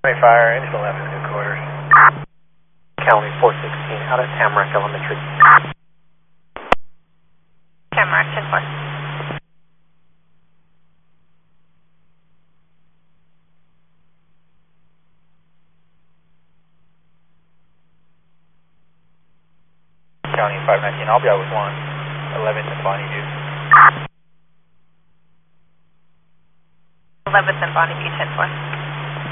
Fire, engine 11, good quarters. County 416 out of Tamarack Elementary. Tamarack 10-4. County 519, I'll be out with 1. 11th and Bonnie View. 11th and Bonnie View 10-4.